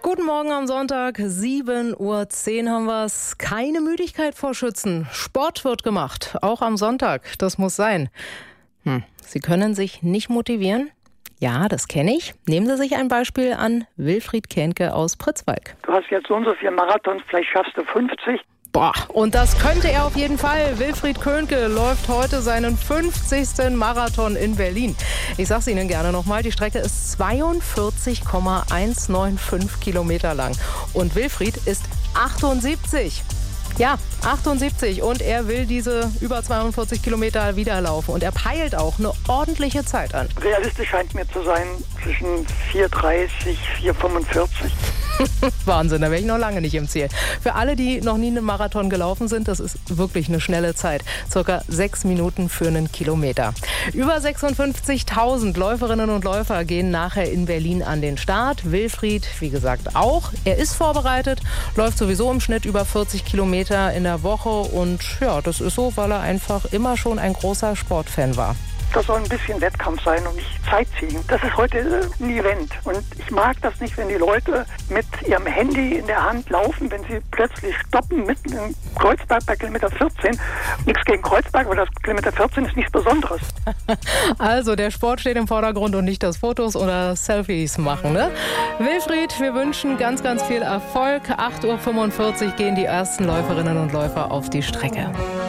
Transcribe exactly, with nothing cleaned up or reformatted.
Guten Morgen am Sonntag, sieben Uhr zehn haben wir es. Keine Müdigkeit vor Schützen. Sport wird gemacht, auch am Sonntag. Das muss sein. Hm. Sie können sich nicht motivieren? Ja, das kenne ich. Nehmen Sie sich ein Beispiel an Wilfried Kähnke aus Pritzwalk. Du hast jetzt so und so viele Marathons, vielleicht schaffst du fünfzig. Boah, und das könnte er auf jeden Fall. Wilfried Kähnke läuft heute seinen fünfzigsten Marathon in Berlin. Ich sag's Ihnen gerne nochmal, die Strecke ist zweiundvierzig Komma hundertfünfundneunzig Kilometer lang. Und Wilfried ist achtundsiebzig. Ja, achtundsiebzig, und er will diese über zweiundvierzig Kilometer wieder laufen. Und er peilt auch eine ordentliche Zeit an. Realistisch scheint mir zu sein zwischen vier dreißig, vier fünfundvierzig. Wahnsinn, da wäre ich noch lange nicht im Ziel. Für alle, die noch nie einen Marathon gelaufen sind, das ist wirklich eine schnelle Zeit. Circa sechs Minuten für einen Kilometer. Über sechsundfünfzigtausend Läuferinnen und Läufer gehen nachher in Berlin an den Start. Wilfried, wie gesagt, auch. Er ist vorbereitet, läuft sowieso im Schnitt über vierzig Kilometer in der Woche. Und ja, das ist so, weil er einfach immer schon ein großer Sportfan war. Das soll ein bisschen Wettkampf sein und nicht Sightseeing. Das ist heute ein Event. Und ich mag das nicht, wenn die Leute mit ihrem Handy in der Hand laufen, wenn sie plötzlich stoppen mitten in Kreuzberg bei Kilometer vierzehn. Nichts gegen Kreuzberg, aber das Kilometer vierzehn ist nichts Besonderes. Also der Sport steht im Vordergrund und nicht das Fotos oder Selfies machen, ne? Wilfried, wir wünschen ganz, ganz viel Erfolg. acht Uhr fünfundvierzig gehen die ersten Läuferinnen und Läufer auf die Strecke.